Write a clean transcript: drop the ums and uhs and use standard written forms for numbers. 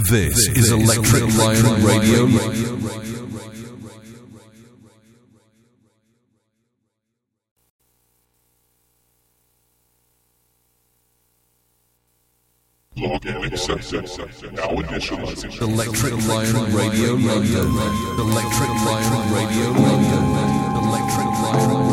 This is Electric Lion Radio. Login accepted. Now initializing. Electric Lion Radio London. Electric Lion Radio London. Electric Lion.